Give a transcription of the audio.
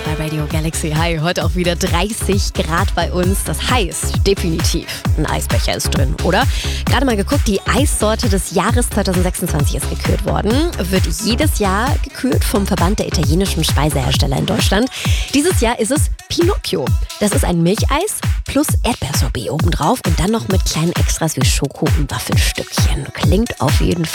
bei Radio Galaxy. Hi, heute auch wieder 30 Grad bei uns. Das heißt definitiv, ein Eisbecher ist drin, oder? Gerade mal geguckt, die Eissorte des Jahres 2026 ist gekürt worden. Wird jedes Jahr gekürt vom Verband der italienischen Speisehersteller in Deutschland. Dieses Jahr ist es Pinocchio. Das ist ein Milcheis plus Erdbeersorbet obendrauf und dann noch mit kleinen Extras wie Schoko und Waffelstückchen. Klingt auf jeden Fall